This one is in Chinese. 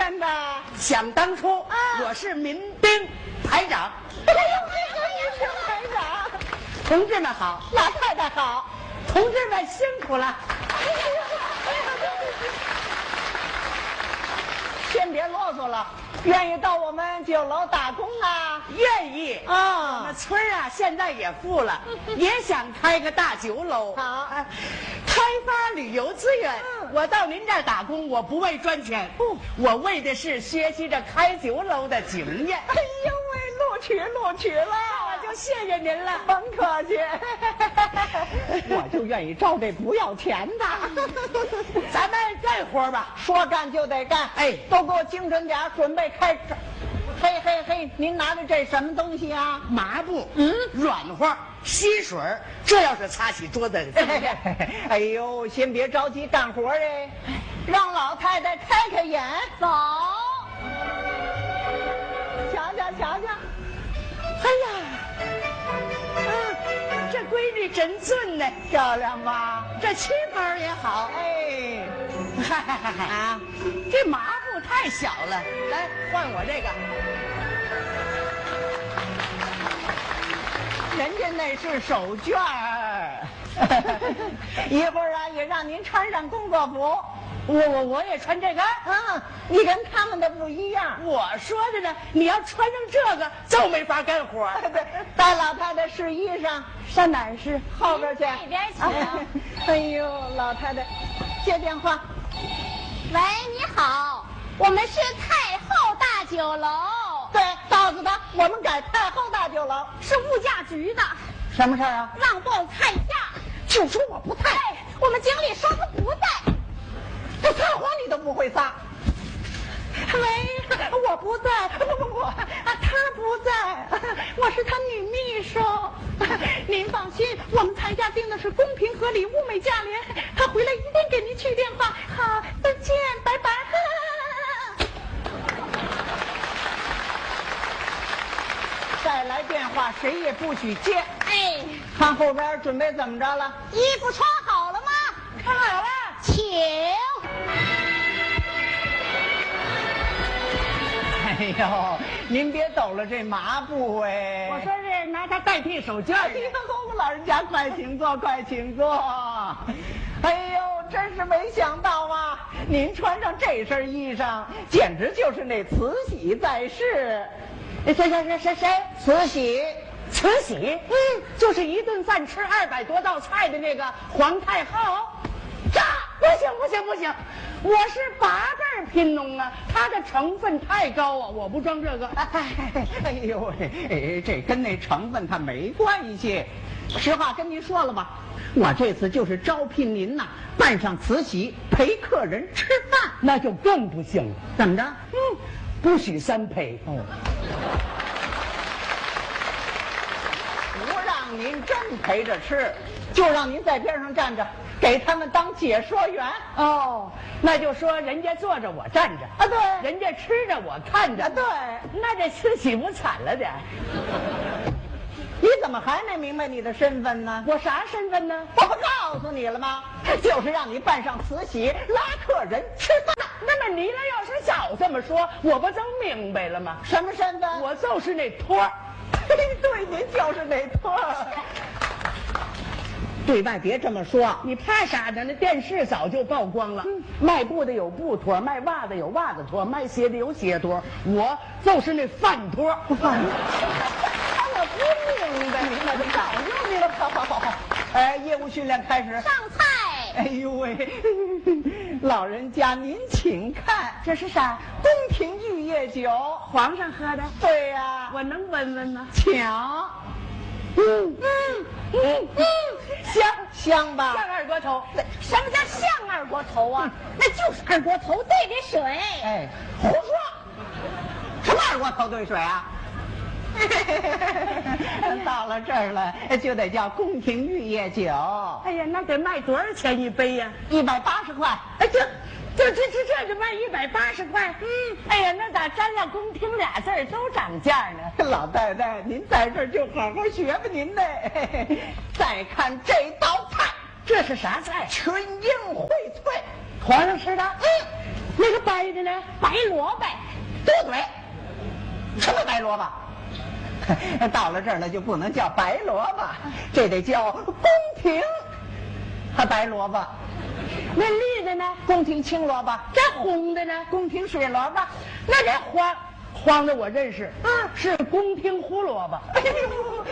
干的？ 想当初，我是民兵排长。 哎呦，民兵排长， 同志们好， 老太太好， 同志们辛苦了。 先别啰嗦了，愿意到我们酒楼打工啊？ 愿意啊！ 我们村啊，现在也富了，也想开个大酒楼。 好， 开发旅游资源。我到您这儿打工，我不为赚钱，我为的是学习着开酒楼的经验。 哎呦喂，录取了， 我就谢谢您了， 甭客气。我就愿意招这不要钱的。 咱们干活吧， 说干就得干。 哎， 都给我精神点，准备开始。嘿，您拿的这什么东西啊？ 麻布，软和，吸水，这要是擦起桌子。 哎呦，先别着急干活哎，让老太太开眼。走，瞧瞧。 哎呀，这闺女真俊呢， 漂亮吧？ 这旗袍也好。 哎， 啊，这麻布太小了，来换我这个。 人家那是手绢儿，一会儿啊也让您穿上工作服。 我也穿这个。 你跟他们的不一样。 我说的呢，你要穿上这个就没法干活。 对，带老太太试衣裳， 上哪儿试？ 后边去。 那边去。 哎呦，老太太，接电话。 喂，你好，我们是太后大酒楼。 对，告诉他我们改太后大酒楼。 是物价局的。 什么事儿啊？ 让报菜价。 就说我不在。 我们经理说他不在。 这撒谎你都不会撒。喂，我不在，不，他不在，我是他女秘书。您放心，我们菜价定的是公平合理、物美价廉。他回来一定给您去电话。好，再见，拜拜。再来电话，谁也不许接。 哎， 看后边准备怎么着了？ 衣服穿好了吗？ 穿好了， 请。 哎呦，您别抖了这麻布哎！ 我说是拿它代替手绢。 哎呦，老人家快请坐，快请坐。哎呦，真是没想到啊！您穿上这身衣裳，简直就是那慈禧在世。 谁？ 慈禧。 慈禧？就是一顿饭吃200多道菜的那个皇太后。这不行！我是8辈贫农啊，它的成分太高啊，我不装这个。 哎呦喂，这跟那成分它没关系。实话跟您说了吧，我这次就是招聘您呐，扮上慈禧陪客人吃饭， 那就更不行了。 怎么着？ 不许3陪。 不让您真陪着吃，就让您在边上站着，给他们当解说员。 那就说人家坐着我站着啊，对， 人家吃着我看着啊，对。 那这慈禧不惨了点？ 你怎么还没明白你的身份呢？ 我啥身份呢？ 我不告诉你了吗？就是让你扮上慈禧拉客人吃饭。 那么你要是早这么说，我不就明白了吗？ 什么身份？ 我就是那托儿。 对，您就是那托儿。对外别这么说， 你怕啥呢？那电视早就曝光了。卖布的有布托，卖袜子有袜子托，卖鞋的有鞋托，我就是那饭托。 我不明白，那就告诉你了。好。业务训练开始。 上菜。 哎呦喂，老人家您请看， 这是啥？ 宫廷玉液酒， 皇上喝的。 对呀， 我能闻闻吗？ 请。香吧？ 像二锅头。 什么叫像二锅头啊？那就是二锅头兑的水。 哎，胡说！什么二锅头兑水啊？到了这儿了，就得叫宫廷玉液酒。 哎呀，那得卖多少钱一杯呀 ？180块。 哎，这就卖180块。哎呀，那咋沾了宫廷俩字都涨价呢？ 老太太，您在这儿就好好学吧您的。再看这道菜， 这是啥菜？ 群英荟萃。 皇上吃的？那个白的呢？ 白萝卜。 对对，什么白萝卜？到了这儿了就不能叫白萝卜，这得叫宫廷白萝卜。 那绿的呢？ 宫廷青萝卜。 这红的呢？ 宫廷水萝卜。 那这黄的我认识，是宫廷胡萝卜。 哎呦，